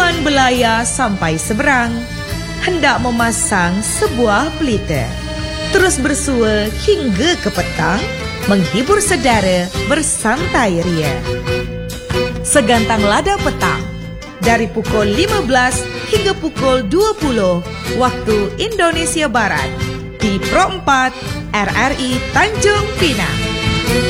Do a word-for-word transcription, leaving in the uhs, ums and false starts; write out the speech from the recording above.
tujuan Belaya sampai seberang, hendak memasang sebuah pelita. Terus bersua hingga ke petang, menghibur saudara bersantai ria. Segantang lada petang, dari pukul lima belas hingga pukul dua puluh waktu Indonesia Barat, di Pro empat R R I Tanjung Pinang.